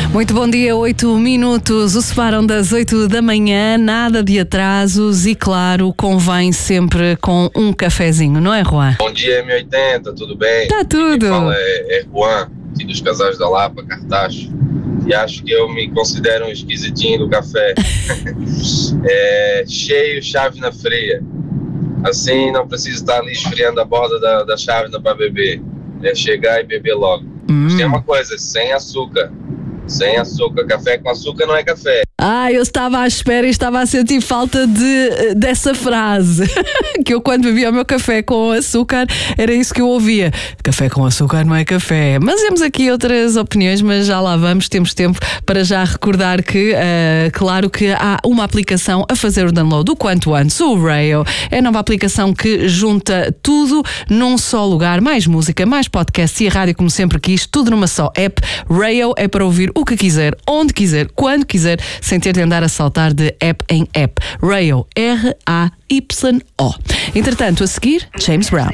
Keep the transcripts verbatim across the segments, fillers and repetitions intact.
Muito bom dia, oito minutos, o separam das oito da manhã, nada de atrasos e, claro, convém sempre com um cafezinho, não é, Juan? Bom dia, M oitenta, tudo bem? Tá tudo. Quem fala é, é Juan, aqui dos Casais da Lapa, Cartacho. E acho que eu me considero um esquisitinho do café. é, cheio, chávena fria. Assim, não preciso estar ali esfriando a borda da, da chávena para beber. É chegar e beber logo. Hum. Mas tem uma coisa, sem açúcar. Sem açúcar. Café com açúcar não é café. Ah, eu estava à espera e estava a sentir falta de, dessa frase. Que eu, quando bebia o meu café com açúcar, era isso que eu ouvia. Café com açúcar não é café. Mas temos aqui outras opiniões, mas já lá vamos. Temos tempo para já recordar que, uh, claro que há uma aplicação a fazer o download o quanto antes. O Rayo é a nova aplicação que junta tudo num só lugar. Mais música, mais podcast e a rádio, como sempre quis. Tudo numa só app. Rayo é para ouvir o que quiser, onde quiser, quando quiser, sem ter de andar a saltar de app em app. Rayo, R A Y O. Entretanto, a seguir, James Brown.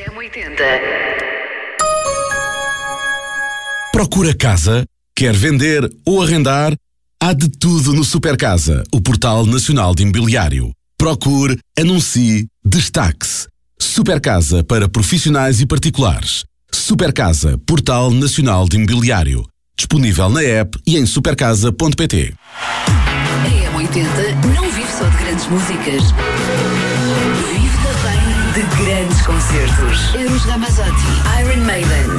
Procura casa? Quer vender ou arrendar? Há de tudo no Supercasa, o portal nacional de imobiliário. Procure, anuncie, destaque-se. Supercasa para profissionais e particulares. Supercasa, portal nacional de imobiliário. Disponível na app e em supercasa ponto pt. A M oitenta não vive só de grandes músicas. Vive também de grandes concertos. Eros Ramazzotti, Iron Maiden,